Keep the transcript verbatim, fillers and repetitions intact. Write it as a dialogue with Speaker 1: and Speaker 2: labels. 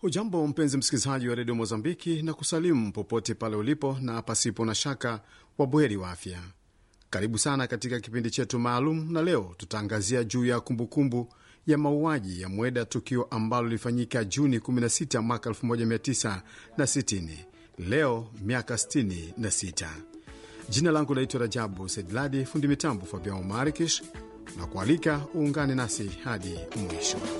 Speaker 1: Hujambo mpenzi msikilizaji wa redio Mozambiki na kusalimu popote pale ulipo na pasipo na shaka wabweri wa afya. Karibu sana katika kipindi chetu maalum, na leo tutaangazia juu ya kumbukumbu kumbu ya mauaji ya Mweda, tukio ambalo lilifanyika Juni kumi na sita mwaka elfu moja mia tisa sitini. Leo miaka sitini na sita. Jina langu naitwa Rajabu Sedladi, fundi mitambo Fabian Marikish, na kualika uungane nasi hadi mwisho.